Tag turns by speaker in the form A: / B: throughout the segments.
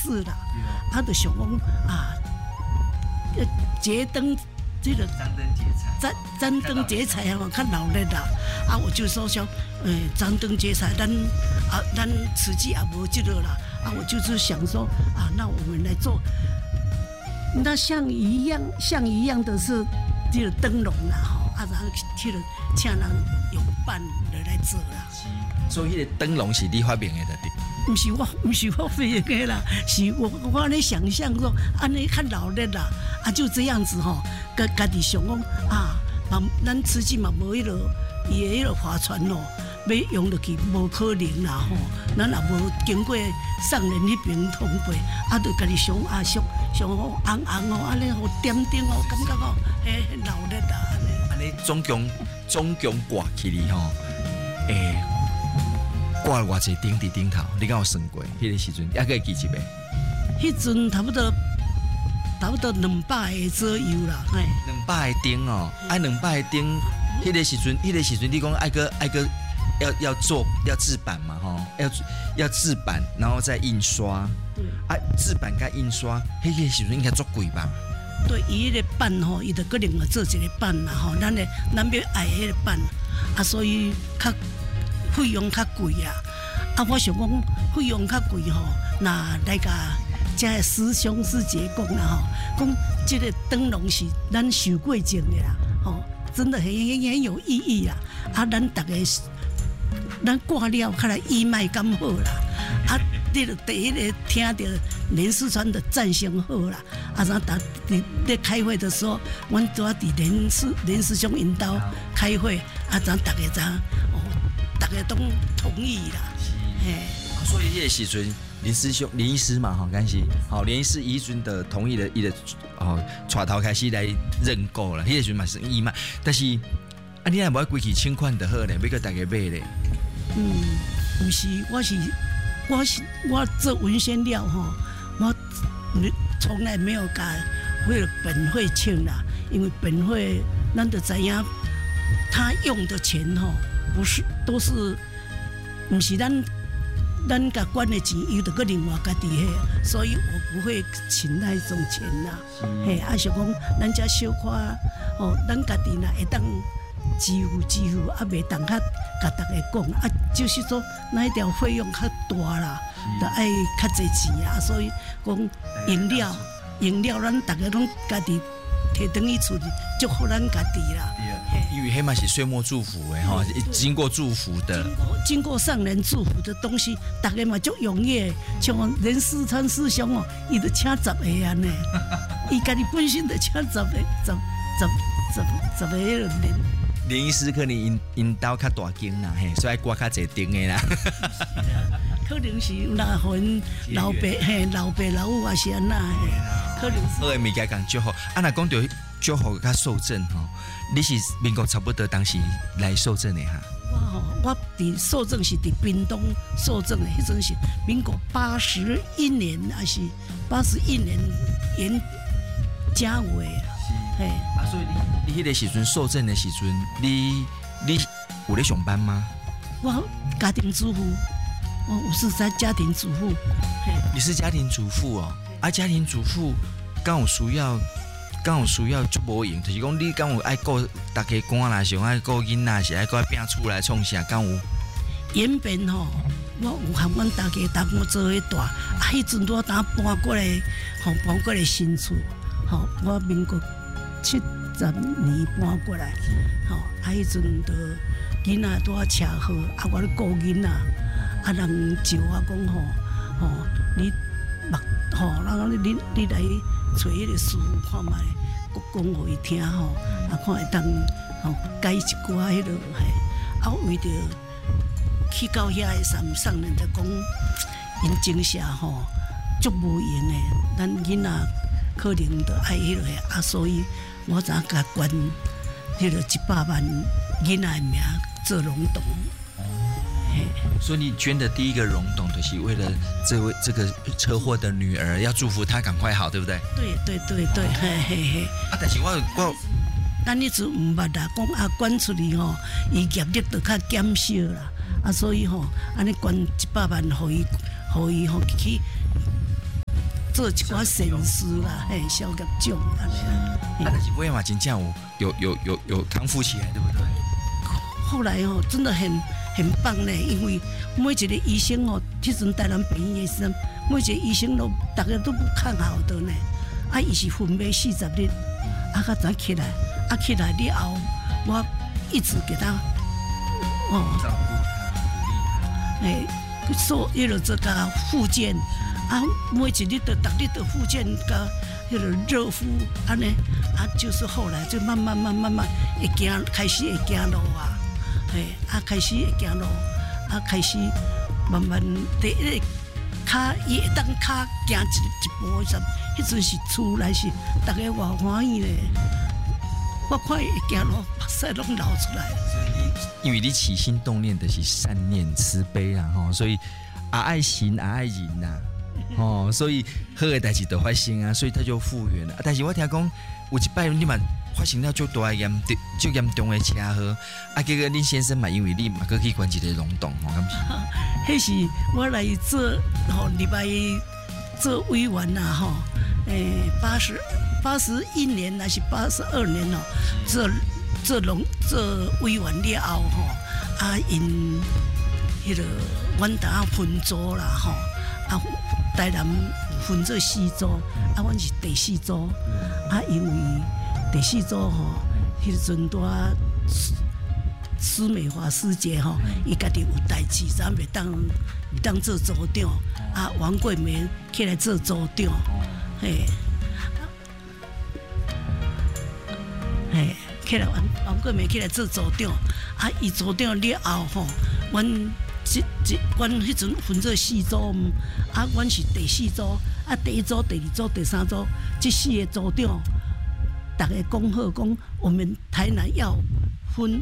A: 事啦，啊，就想讲啊，节灯这个张灯结彩啊，较闹热啦，啊，我就说想，张灯结彩，咱慈济也无这个啦，啊，我就是想说啊，那我们来做，那像一样的是这个灯笼啦，吼，啊，然后去了请人有伴来做啦。
B: 所以迄个灯笼是你发明的对？
A: 不是我发明的啦，是我咧想象说，安尼较闹热啦，啊就这样子吼，家己想讲啊，咱慈济嘛无迄落伊的迄落划船哦，要用落去无可能啦吼，咱也无经过上人迄边通过，啊就家己想啊想红哦，安尼好点点哦，感觉哦，闹热啦安尼。
B: 安尼总共挂起哩吼，挂偌济灯伫顶头，你敢有算过？迄个时阵还可以记一个？
A: 迄阵差不多200个左右啦，嘿。
B: 200个灯哦，啊200个灯，迄个时阵你讲爱个要做要制版嘛吼，要制版，然后再印刷，啊制版甲印刷，迄个时阵应该足贵吧？
A: 对，伊迄个版吼，伊就个另外做一个版啦吼，咱要爱迄个版，啊所以较费用较贵啊，啊我想讲费用较贵吼，那来甲遮师兄师姐讲啦吼，讲这个灯笼是咱受过种的啦，吼，真的很有意义啦，啊咱大家咱挂了较来义卖咁好啦，啊。你就第一个听到连四川的赞声好啦，啊，然后在开会的时候，我们都要伫连师兄引导开会，啊，咱大家都同意啦，嘿。
B: 所以迄个时阵，连医师嘛，吼，干是，好，连医师伊阵的同意了，伊的带头开始来认购了，迄个时阵嘛是义卖，但是啊，你若无规矩请款就好咧，要叫大家买咧。
A: 不是，我做文宣了吼，我从来没有甲为了本会请啦，因为本会咱就知影，他用的钱吼，都是，不是咱甲管的钱，伊就搁另外家己迄，所以我不会请那一种钱啦。嘿，啊想讲咱遮小可哦，咱家己若会当支付，啊袂当甲大家讲啊，就是说那一条费用较大啦，就爱较侪钱啊，所以讲饮料咱大家拢家己摕等于厝里祝福咱家己啦。
B: 因为迄嘛是岁末祝福的吼，经过祝福的，
A: 经过上人祝福的东西，大家嘛足踊跃，像连四川师兄哦，伊就请10个安尼，伊家己本身就请10个人。
B: 连医师可能因兜较大间啦，嘿，所以挂较侪灯的啦。
A: 可能是那份老爸老母也是安那，可能是。
B: 好的物件讲祝福，啊，若讲到祝福甲受赠吼，你是民国差不多当时来受赠的哈？
A: 我伫受赠是伫屏东受赠的，迄阵是民国81年还是81年元甲尾啊。嘿，
B: 啊，所以你迄个时阵受赠的时阵，你有咧上班吗？
A: 我家庭主妇，我是在家庭主妇。
B: 你是家庭主妇哦，啊，家庭主妇刚有需要足无用，就是讲你刚有爱顾大家官啦，想爱顾囡仔，是爱顾拼厝来创啥，刚有。
A: 原本吼，我有和阮大家同我做伙大，啊，迄阵我当搬过来新厝，吼，我民国70年搬过来，吼，啊，迄阵就囡仔拄啊车好，啊，我咧顾囡仔，啊，人招我讲吼，你然后你来找迄个师傅看卖，讲互伊听吼，啊，看会当改一寡迄落嘿，啊，为着去到遐个上人就讲，因精神吼足无用诶，咱囡仔可能都爱迄落啊，所以我才甲捐迄落100万囡仔诶名做龙洞。
B: 所以你捐的第一个溶洞，就是为了这个车祸的女儿，要祝福她赶快好，对不对？
A: 对，嘿嘿嘿。啊，
B: 但是我
A: 咱一直唔捌啦，讲啊捐出去吼，伊业力就较减少啦，啊所以吼，安尼捐100万，互伊吼去做一寡善事啦，嘿，小业种安尼啦。
B: 但是尾嘛真正有康复起来，对不对？
A: 后来哦，真的很棒呢，因为每一个医生哦，迄阵台南病院的时阵，每一个医生都大家都不看好的呢。啊，伊是昏迷40日，啊，较早起来，啊起来了后，我一直给他
B: 照顾他，鼓励他。
A: 做迄个这个复健，啊，每一日都逐日都复健，甲迄个热敷，安尼，啊，就是后来就慢慢会行，开始会行路啊，啊，开始会行路，啊，开始慢慢第一个脚，伊会当脚行一步以上，迄阵是厝内是大家偌欢喜咧。我看伊会行路，目屎拢流出来。
B: 因为你起心动念的是善念慈悲啦，所以也爱行也爱忍呐，所以好的代志都发生啊，所以他就复原了。但是我听讲有一摆你嘛发生了最大严重的车祸，啊，结果恁先生嘛因为你嘛搁去关一个溶洞，敢是？
A: 迄是我来做礼拜做委员呐，81年还是82年哦，做委员了后啊因迄个阮当分组啦啊台南分做4组，啊阮是第4组，啊因为第4组迄阵多施美华师姐伊家己有代志，咱袂当做组长，啊王桂梅起来做组长，嘿。起来王桂梅起来做组长，啊，伊组长了后阮迄阵分做4组，啊，阮是第4组，啊，第1组、第2组、第3组，这4个组长，大家讲好讲，我们台南要分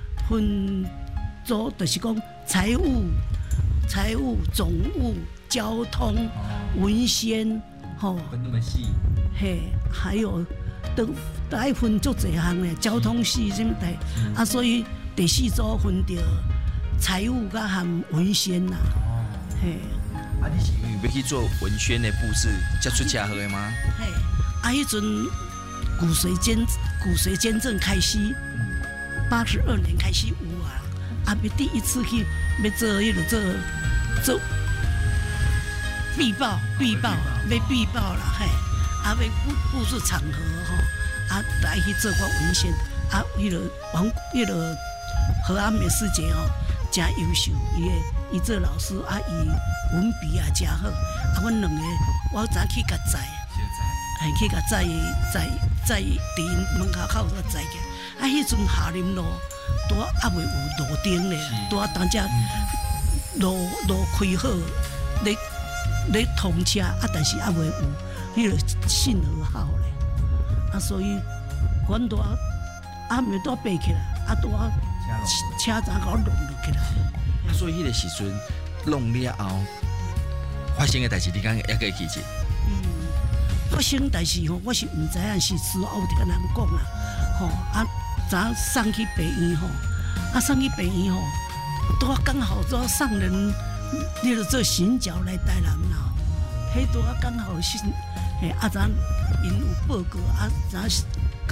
A: 组，就是讲财务、总务、交通、文宣，
B: 分那么细，
A: 还有。都爱分足侪项咧，交通系什么代，啊，所以第4组分着财务甲含文宣啦。
B: 啊，你是因为要去做文宣的布置，才出车祸的吗？
A: 迄阵骨髓捐赠开始，82年开始有啊，啊，要第一次去要做迄个做必报啦，啊，要布置场合啊，来去做过文宣，啊，迄个何阿美师姐真优秀，伊做老师啊，伊文笔也真好，啊，阮两个我早去甲载，去甲载伫因门口个载起，啊，迄阵下林路拄还未有路灯咧，拄当只路开好，咧通车啊，但是还未有。迄个信号好咧，啊，所以阮都没都爬起来，啊，都车站给我弄落起来。
B: 啊，所以迄个时阵弄了后发生的代志，你敢还可以记得？
A: 发生代志我是唔知影，是事后听人讲啦，啊，早送去病院啊，送去病院都刚好都送人，那个做行脚来台南啦，迄都刚好是。啊！咱因有报告，啊，咱去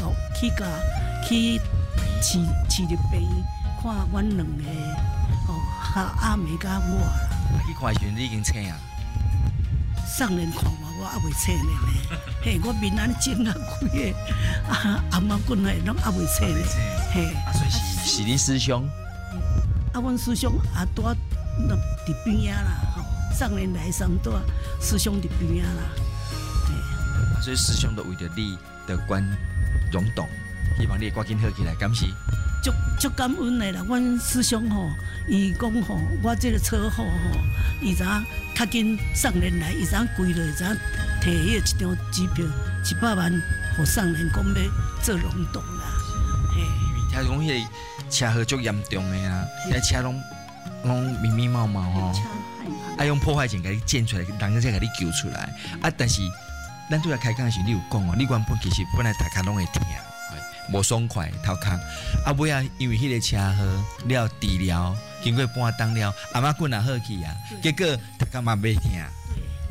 A: 市立病院看阮两个，阿妹甲我啦。
B: 去看时阵你已经醒啊？
A: 送人看我还未醒呢。我面安尼肿啊规个，阿妈棍拢还未醒呢。
B: 所以是你师兄？
A: 阮师兄也住伫边啊啦，送人来送住，师兄伫边啊啦。
B: 所以师兄都为着你的关溶洞，希望你赶紧好起来，敢是？
A: 足感恩的啦！阮师兄伊讲我这个车祸伊知影较紧送人来，伊知影规了，伊知影摕迄一张机票100万，互送人讲要做溶洞啦。
B: 因为听讲迄个车祸足严重的啊，迄车拢密密麻麻爱用破坏镜给你剪出来，人再给你救出来啊！但是咱对来开讲的时候，你有讲你原本其实本来大家拢会疼，无爽快头壳，啊尾啊因为迄个车祸了治疗，经过半冬了，阿妈棍也好去啊，结果大家嘛袂疼，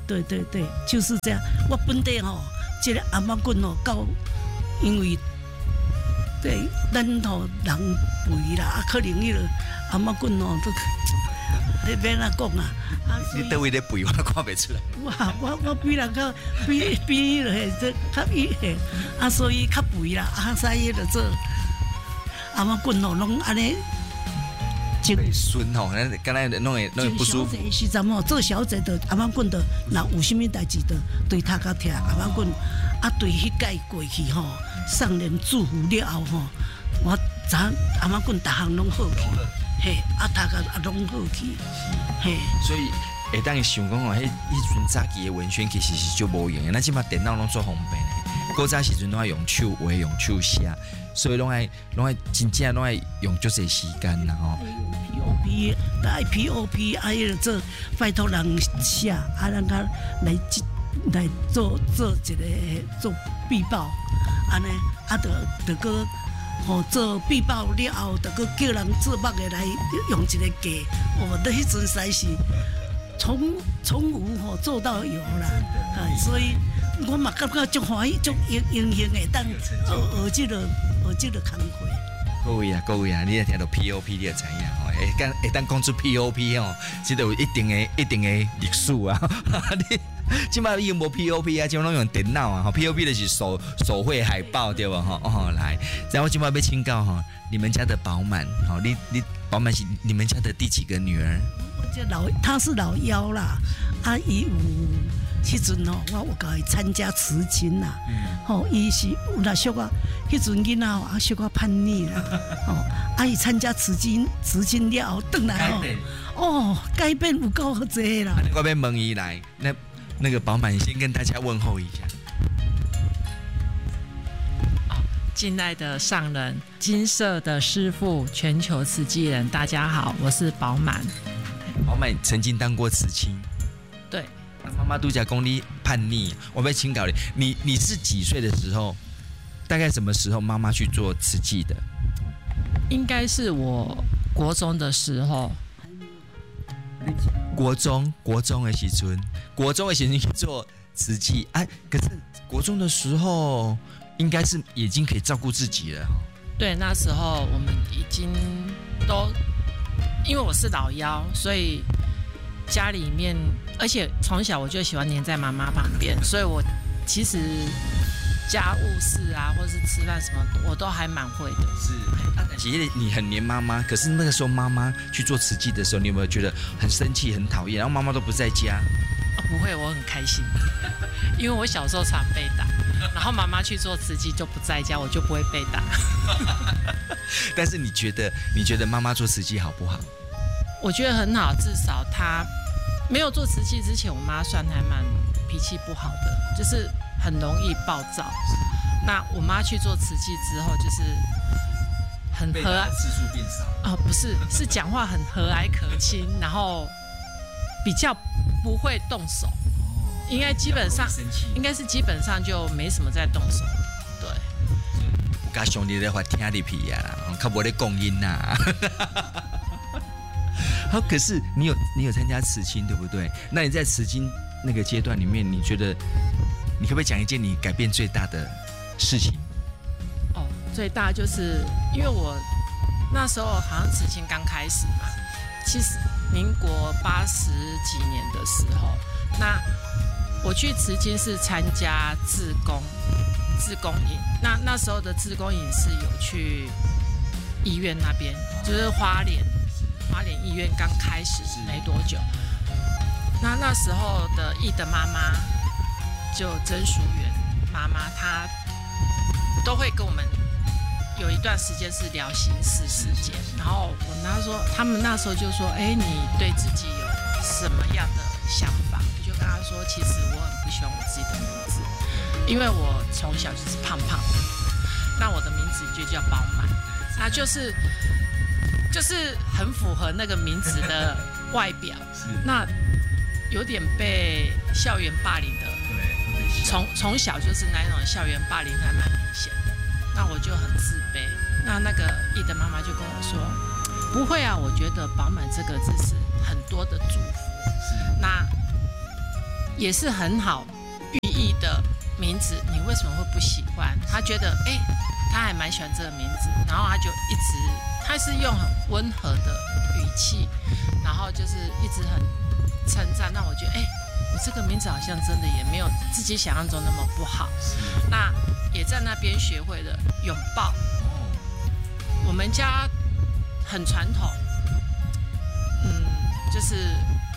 A: 对对对，就是这样。我本地吼，这个阿妈棍吼，到因为对咱吼人肥啦，啊，可能迄个阿妈棍吼都，你免哪讲啊？
B: 你倒位咧肥，我看袂出来。
A: 我比人较比迄个这较伊嘿，啊，所以较肥啦，啊，所以就做阿妈棍吼，拢安尼。
B: 孙吼，刚才弄会不舒服。
A: 时阵吼，做小姐的阿妈棍的，若有啥物代志的，对他较疼阿妈棍，啊，对迄届过去吼，上人祝福了后吼，我昨阿妈棍逐项拢好去，嘿，啊，大家啊拢好去，嘿。所以
B: 会当想讲哦，迄阵早期的文宣其实是就无用的，咱即马电脑拢做方便的，古早时阵拢要用手画、用手写，所以拢爱真正拢爱用足侪时间啦吼。
A: POP， 爱 POP， 啊，迄个做拜托人写，啊，咱较来做一个做壁报，安尼，啊，就个吼做壁报了后，就个叫人做目的来用一个价，哦，那迄阵实在是从无吼做到有啦，所以我嘛感觉足欢喜，足荣幸的，当学这个工课。
B: 各位啊，你若听到 POP， 你就知影吼，会当讲出 POP 吼，这都有一定的历史啊。你即摆已经无 POP 啊，即摆拢用电脑啊。POP 就是手绘海报对吧？吼哦，来，然后今摆要请教吼，你们家的饱满，好，你饱满是你们家的第几个女儿？
A: 他是老幺啦，啊，伊有。迄阵吼，我有甲伊参加慈亲啦，吼，伊是有啦小可，迄阵囡仔啊小可叛逆啦，吼，啊伊参加慈亲了后，转来吼，哦，改变有够济啦。
B: 我要问伊来，那个饱满先跟大家问候一下。
C: 敬爱的上人，金色的师父，全球慈济人，大家好，我是饱满。
B: 饱满曾经当过慈亲，
C: 对。
B: 妈妈都讲讲你叛逆，我要请教你，你是几岁的时候？大概什么时候妈妈去做慈济的？
C: 应该是我国中的时候。
B: 国中的时阵，去做慈济，哎，可是国中的时候应该是已经可以照顾自己了。
C: 对，那时候我们已经都，因为我是老幺，所以。家里面，而且从小我就喜欢黏在妈妈旁边，所以我其实家务事啊，或者是吃饭什么，我都还蛮会的。
B: 是，其实你很黏妈妈，可是那个时候妈妈去做慈济的时候，你有没有觉得很生气、很讨厌？然后妈妈都不在家。
C: 不会，我很开心，因为我小时候常被打，然后妈妈去做慈济就不在家，我就不会被打。
B: 但是你觉得妈妈做慈济好不好？
C: 我觉得很好，至少她没有做慈济之前，我妈算还蛮脾气不好的，就是很容易暴躁。那我妈去做慈济之后，就是很和蔼，
B: 次数变少。
C: 不是，是讲话很和蔼可亲，然后比较不会动手。应该基本上，应该是基本上就没什么在动手。对。
B: 有加兄弟在话听你屁啊，较无咧讲音呐。好，可是你有参加慈亲对不对？那你在慈亲那个阶段里面，你觉得你可不可以讲一件你改变最大的事情？
C: 最大就是因为我那时候好像慈亲刚开始嘛，其实民国80几年的时候，那我去慈亲是参加志工营，那时候的志工营是有去医院那边，就是花莲医院刚开始没多久，那时候的义的妈妈就曾淑媛妈妈，她都会跟我们有一段时间是聊心事时间，然后他们那时候就说，你对自己有什么样的想法？我就跟他说，其实我很不喜欢我自己的名字，因为我从小就是胖胖的，那我的名字就叫饱满，那就是很符合那个名字的外表，那有点被校园霸凌的，从小就是那种校园霸凌还蛮明显的，那我就很自卑。那个义的妈妈就跟我说，不会啊，我觉得饱满这个字是很多的祝福，那也是很好寓意的名字，你为什么会不喜欢？他觉得他还蛮喜欢这个名字，然后他是用很温和的语气，然后就是一直很称赞，让我觉得我这个名字好像真的也没有自己想象中那么不好。那也在那边学会了拥抱。我们家很传统，就是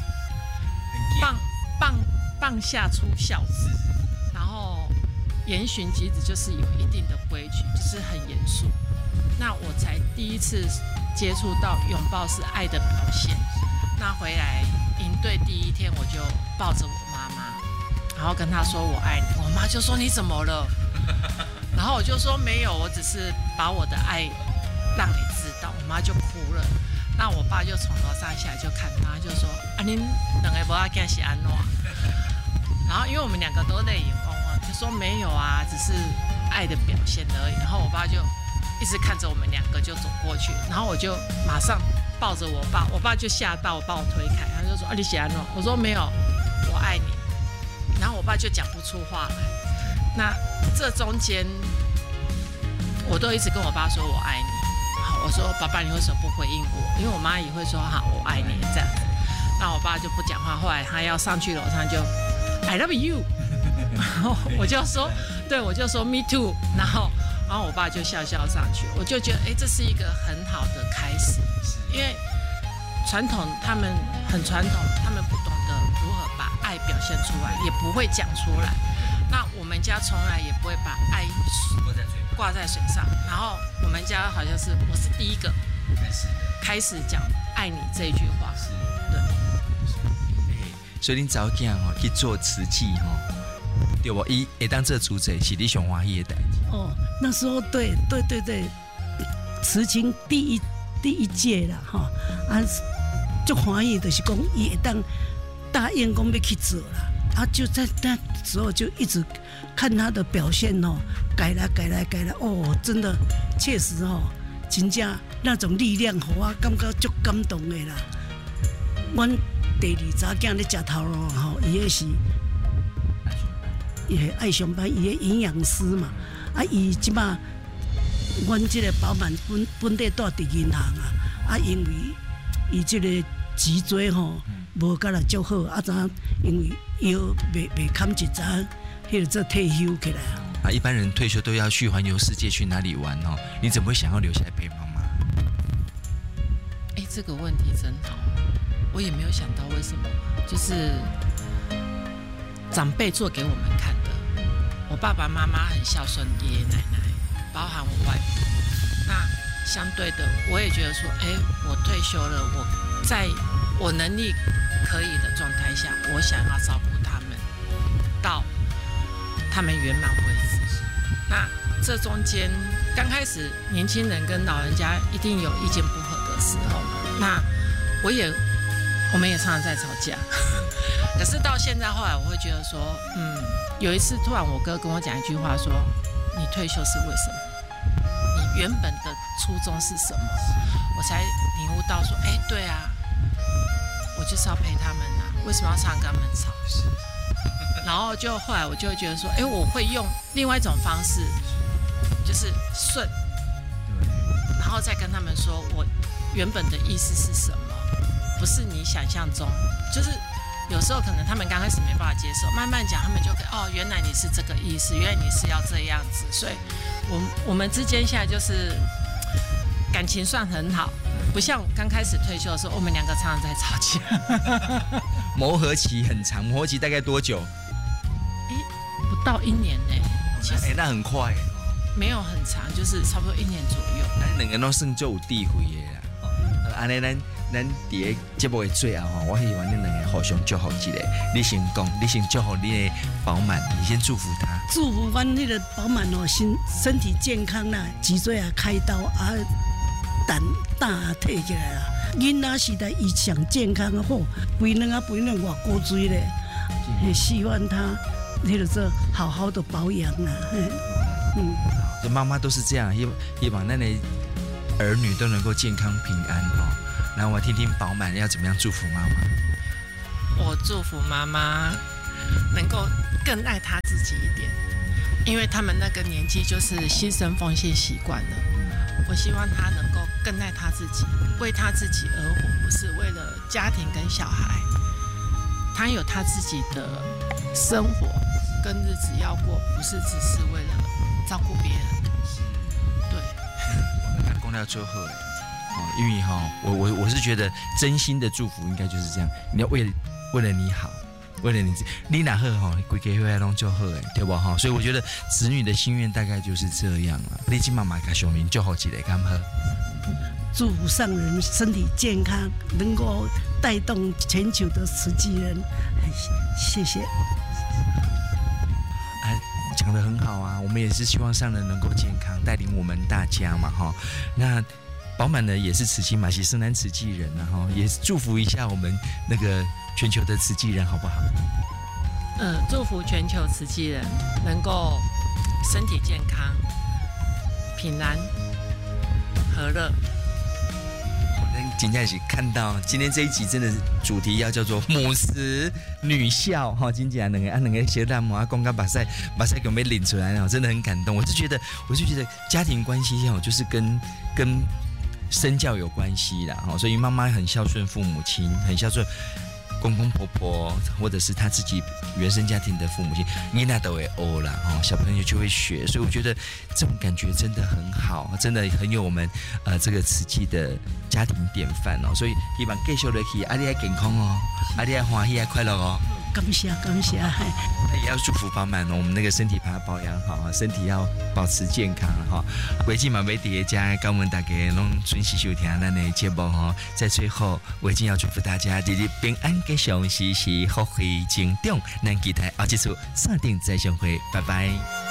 C: 棒下出孝子，然后言行举止就是有一定的规矩，就是很严肃。那我才第一次接触到拥抱是爱的表现。那回来营队第一天，我就抱着我妈妈，然后跟她说我爱你。我妈就说你怎么了？然后我就说没有，我只是把我的爱让你知道。我妈就哭了。那我爸就从楼上下来就看她，就说恁两个不要干是安怎？然后因为我们两个都泪眼汪汪，就说没有啊，只是爱的表现而已。然后我爸就一直看着我们两个就走过去，然后我就马上抱着我爸，我爸就吓到，把我推开，他就说你是安怎？我说没有，我爱你。然后我爸就讲不出话来。那这中间我都一直跟我爸说我爱你。好，我说爸爸你为什么不回应我？因为我妈也会说好我爱你这样子。那我爸就不讲话，后来他要上去楼上就 I love you， 然后我就说对，我就说 me too， 然后我爸就笑笑上去，我就觉得这是一个很好的开始，因为传统他们很传统，他们不懂得如何把爱表现出来，也不会讲出来。那我们家从来也不会把爱挂在嘴上，然后我们家好像是我是第一个开始讲爱你这一句话，对。
B: 所以你早囝去做瓷器对不？伊会当做主宰是你上欢喜的代志。
A: 那时候对，慈青第一届啦就欢喜就是讲伊会当答应讲要去做啦，就在那时候就一直看他的表现改来，真的确实真正那种力量，让我感觉足感动的啦。阮第二查囝咧食头路伊个是。伊个爱上班，伊个营养师嘛，伊即马，阮即个饱满本地住伫银行因为伊即个脊椎无甲来足好，因为腰袂堪一阵，迄个做退休起来
B: 一般人退休都要去环游世界，去哪里玩你怎么会想要留下来陪妈妈？
C: 这个问题真好，我也没有想到为什么，就是长辈做给我们看的。我爸爸妈妈很孝顺爷爷奶奶，包含我外婆。那相对的，我也觉得说，我退休了，我在我能力可以的状态下，我想要照顾他们到他们圆满为止。那这中间刚开始，年轻人跟老人家一定有意见不合的时候，那我们也常常在吵架。可是到现在，后来我会觉得说，有一次突然我哥跟我讲一句话说：“你退休是为什么？你原本的初衷是什么？”我才领悟到说，对啊，我就是要陪他们为什么要常常跟他们吵？然后后来我就会觉得说，我会用另外一种方式，就是顺，然后再跟他们说我原本的意思是什么，不是你想象中，就是。有时候可能他们刚开始没办法接受，慢慢讲他们就可以原来你是这个意思，原来你是要这样子，所以我们之间现在就是感情算很好，不像刚开始退休的时候，我们两个常常在吵架。
B: 磨合期很长，磨合期大概多久？
C: 不到1年呢，其实
B: 那很快
C: 没有很长，就是差不多1年左右。
B: 咱两个都算做有智慧的啦。安尼咱伫个节目的最后我希望恁两个互相祝福一个。你先讲，你先祝福你的饱满，你先祝福他。
A: 祝福阮迄个饱满身体健康啦，脊椎开刀胆退起来啦。囡仔时代伊上健康好，肥卵偌高水咧，希望他迄个说好好的保养啦。
B: 这妈妈都是这样，希望咱的儿女都能够健康平安然后我听听饱满要怎么样祝福妈妈。
C: 我祝福妈妈能够更爱他自己一点，因为他们那个年纪就是牺牲奉献习惯了。我希望他能够更爱他自己，为他自己而活，不是为了家庭跟小孩。他有他自己的生活跟日子要过，不是只是为了照顾别人。对，
B: 我讲到最后因为我是觉得真心的祝福应该就是这样，你要为了你好，为了你自己，你哪好规家伙拢就好对不所以我觉得子女的心愿大概就是这样了。你今妈妈给小明就好几个干好。
A: 祝福上人身体健康，能够带动全球的慈济人。谢谢。
B: 讲得很好啊，我们也是希望上人能够健康，带领我们大家嘛那饱满呢也是慈济马西生南慈济人也祝福一下我们那个全球的慈济人好不好？
C: 祝福全球慈济人能够身体健康、平安、和乐。
B: 今天是看到今天这一集真的主题要叫做母慈女孝真的两个小男模讲到目屎给我们领出来真的很感动。我就觉得家庭关系就是跟身教有关系啦所以妈妈很孝顺父母亲，很孝顺公公婆婆，或者是他自己原生家庭的父母亲，你那都会欧啦小朋友就会学，所以我觉得这种感觉真的很好，真的很有我们这个慈济的家庭典范所以希望继续下去，你要健康你要欢喜要快乐
A: 感谢。
B: 那也要祝福饱满我们那个身体把它保养好，身体要保持健康维基嘛媒体的家跟我们大家拢准时收听咱的节目在最后维基要祝福大家日日平安吉祥，时时福慧增长，咱期待下一次线顶再相会，拜拜。